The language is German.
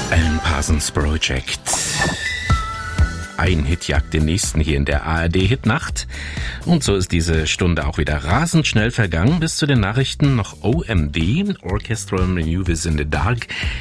Alan Parsons Project. Ein Hit jagt den nächsten hier in der ARD-Hitnacht. Und so ist diese Stunde auch wieder rasend schnell vergangen. Bis zu den Nachrichten noch OMD, Orchestral Maneuvers in the Dark.